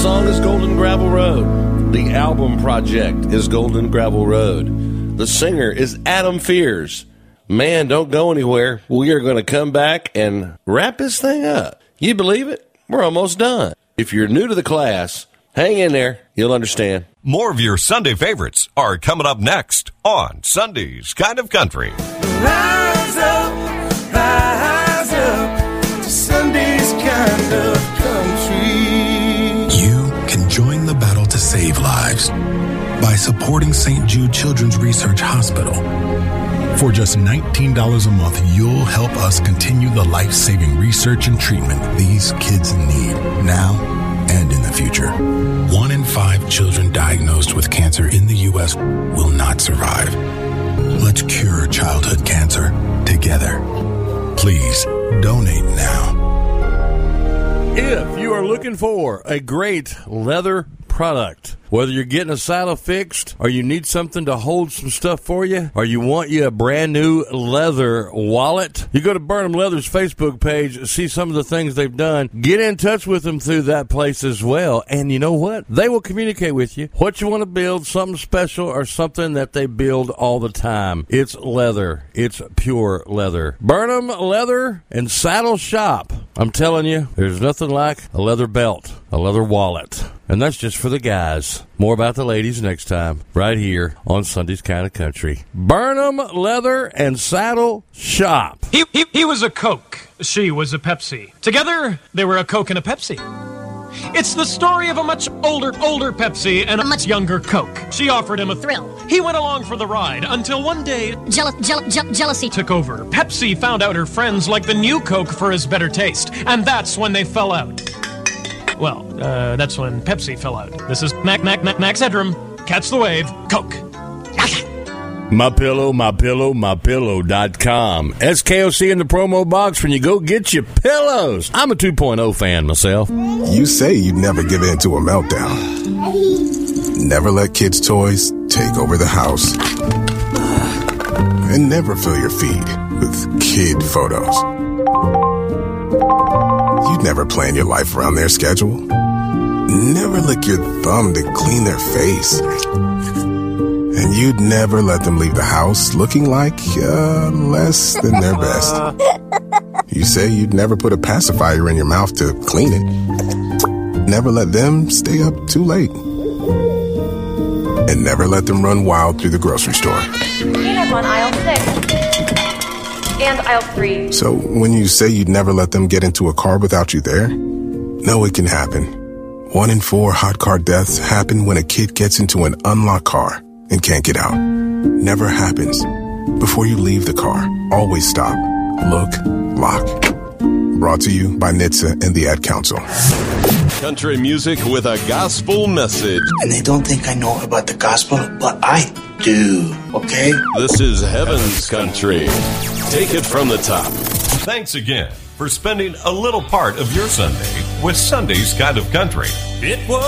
song is Golden Gravel Road. The album project is Golden Gravel Road. The singer is Adam Fears. Man, don't go anywhere. We are going to come back and wrap this thing up. You believe it? We're almost done. If you're new to the class, hang in there. You'll understand. More of your Sunday favorites are coming up next on Sunday's Kind of Country. Rise up to Sunday's Kind of Country. You can join the battle to save lives by supporting St. Jude Children's Research Hospital. For just $19 a month, you'll help us continue the life-saving research and treatment these kids need now and in the future. 1 in 5 children diagnosed with cancer in the U.S. will not survive. Let's cure childhood cancer together. Please donate now. If you are looking for a great leather product, whether you're getting a saddle fixed or you need something to hold some stuff for you or you want you a brand new leather wallet, you go to Burnham Leather's Facebook page, see some of the things they've done. Get in touch with them through that place as well. And you know what? They will communicate with you what you want to build, something special or something that they build all the time. It's leather. It's pure leather. Burnham Leather and Saddle Shop. I'm telling you, there's nothing like a leather belt, a leather wallet. And that's just for the guys. More about the ladies next time, right here on Sunday's Kind of Country. Burnham Leather and Saddle Shop. He was a Coke. She was a Pepsi. Together, they were a Coke and a Pepsi. It's the story of a much older Pepsi and a much younger Coke. She offered him a thrill. He went along for the ride until one day jealousy took over. Pepsi found out her friends liked the new Coke for his better taste, and that's when they fell out. Well, that's when Pepsi fell out. This is Max Headroom. Catch the wave. Coke. MyPillow.com. SKOC in the promo box when you go get your pillows. I'm a 2.0 fan myself. You say you'd never give in to a meltdown. Never let kids' toys take over the house. And never fill your feed with kid photos. You'd never plan your life around their schedule. Never lick your thumb to clean their face. And you'd never let them leave the house looking like less than their best. You say you'd never put a pacifier in your mouth to clean it. Never let them stay up too late. And never let them run wild through the grocery store. Peanut on aisle 6. And aisle 3. So when you say you'd never let them get into a car without you there, no, it can happen. 1 in 4 hot car deaths happen when a kid gets into an unlocked car and can't get out. Never happens. Before you leave the car, always stop, look, lock. Brought to you by NHTSA and the Ad Council. Country music with a gospel message. And they don't think I know about the gospel, but I do, okay? This is Heaven's Country. Take it from the top. Thanks again for spending a little part of your Sunday with Sunday's Kind of Country. It was